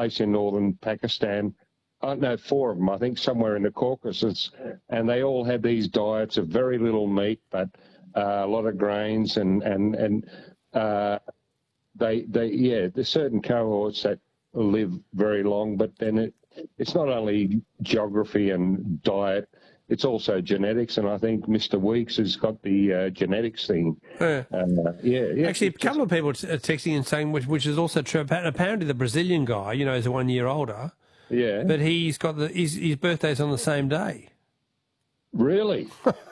place in northern Pakistan. No, 4 of them, I think, somewhere in the Caucasus, and they all had these diets of very little meat, but a lot of grains, and there's certain cohorts that live very long, but then it's not only geography and diet, it's also genetics, and I think Mr. Weeks has got the genetics thing. Yeah. Actually, a couple of people are texting and saying, which is also true. Apparently, the Brazilian guy, is 1 year older. Yeah. But he's got his birthday's on the same day. Really?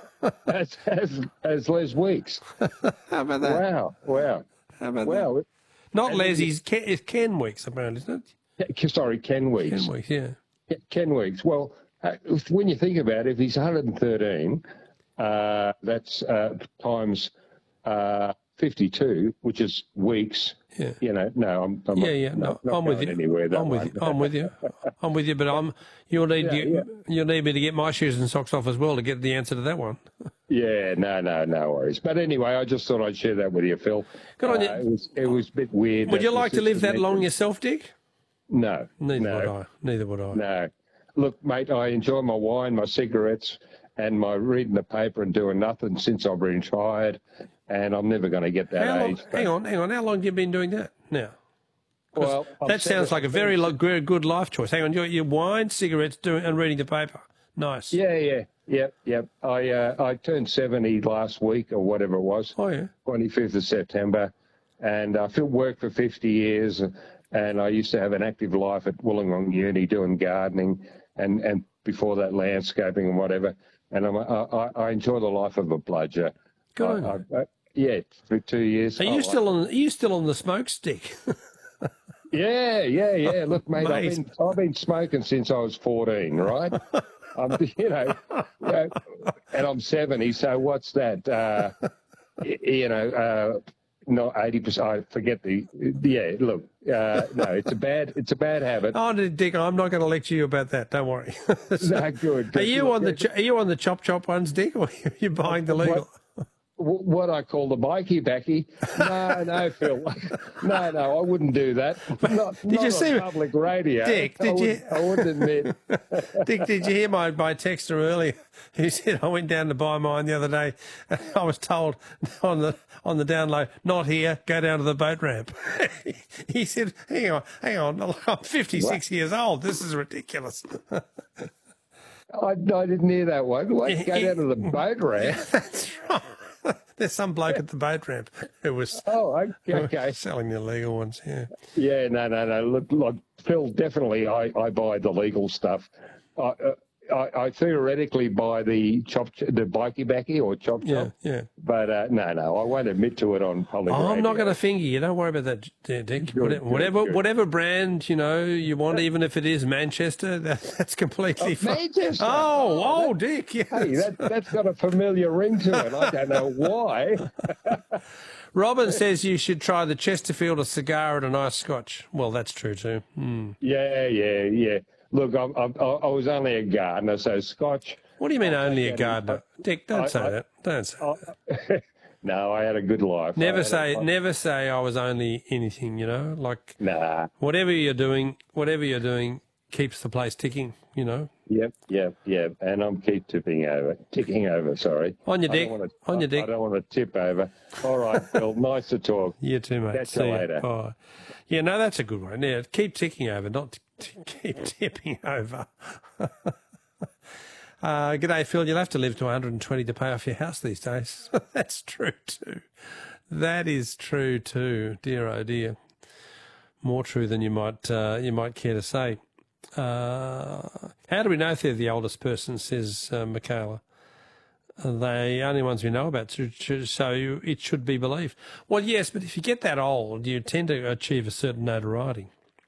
as Les Weeks. How about that? Wow. How about that? Not Les, it's Ken Weeks, apparently, isn't it? Sorry, Ken Weeks. Ken Weeks, yeah. Ken Weeks. Well, when you think about it, if he's 113, that's times 52, which is weeks. Yeah. I'm with you. Anywhere I'm with you. I'm with you. But you'll need me to get my shoes and socks off as well to get the answer to that one. Yeah, no worries. But anyway, I just thought I'd share that with you, Phil. Good on you. It was a bit weird. Would you like to live that long yourself, Dick? No. Neither would I. No. Look, mate, I enjoy my wine, my cigarettes, and my reading the paper and doing nothing since I've retired, and I'm never going to get that age. Hang on. How long have you been doing that now? Well, that sounds like a very good life choice. Hang on, your wine, cigarettes, and reading the paper. Nice. Yeah. Yep. I turned 70 last week or whatever it was. Oh, yeah. 25th of September, and I worked for 50 years, and I used to have an active life at Wollongong Uni doing gardening, and before that landscaping and whatever. And I enjoy the life of a bludger. Good on you. Yeah, for 2 years. Are you still on the smoke stick? Yeah. Look, mate, I've been smoking since I was 14, right? And I'm 70. So what's that? Not 80%. I forget the. Yeah, look. No, it's a bad habit. Oh, Dick, I'm not going to lecture you about that. Don't worry. No, good. Are you on the chop ones, Dick, or are you buying the legal? What I call the bikey backy. No, Phil. No, I wouldn't do that. Did you see public radio? Dick, I wouldn't admit. Dick, did you hear my texter earlier? He said I went down to buy mine the other day. And I was told on the download, not here. Go down to the boat ramp. He said, "Hang on. I'm 56 years old. This is ridiculous." I didn't hear that one. What? Go down to the boat ramp? That's right. There's some bloke at the boat ramp who was okay. selling the illegal ones, yeah. Yeah, no. Look, Phil, definitely I buy the legal stuff. I theoretically buy the bikey backy or chop. Yeah. But no, I won't admit to it on public radio. I'm not going to finger you. Don't worry about that, Dick. Good. Whatever brand you want, even if it is Manchester, that's completely fine. Manchester. Oh, Dick. Yes. Hey, that's got a familiar ring to it. I don't know why. Robin says you should try the Chesterfield, a cigar and a nice scotch. Well, that's true too. Yeah. Look, I was only a gardener, so scotch. What do you mean only a gardener? Dick, don't say that. Don't say that. No, I had a good life. Never say I was only anything, like nah. Whatever you're doing keeps the place ticking, Yep. And I'm ticking over, sorry. On your Dick. I don't want to tip over. All right, Phil, nice to talk. You too, mate. Catch you later. Bye. Yeah, no, that's a good one. Yeah, keep ticking over, not keep tipping over. G'day, Phil. You'll have to live to 120 to pay off your house these days. That's true too. That is true too. Dear, oh dear. More true than you might care to say. How do we know if they're the oldest person, says Michaela. They only ones we know about, so it should be believed. Well, yes, but if you get that old, you tend to achieve a certain notoriety.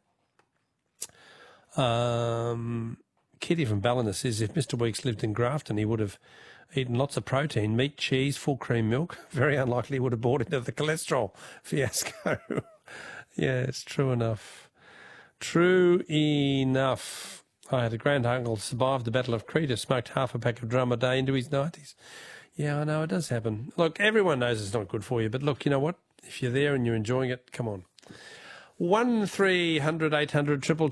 Kitty from Ballina says if Mr. Weeks lived in Grafton, he would have eaten lots of protein, meat, cheese, full cream milk. Very unlikely he would have bought into the cholesterol fiasco. Yeah, it's true enough. True enough. I had a grand-uncle who survived the Battle of Crete, who smoked half a pack of drum a day into his 90s. Yeah, I know, it does happen. Look, everyone knows it's not good for you, but look, you know what? If you're there and you're enjoying it, come on. 1300 800 222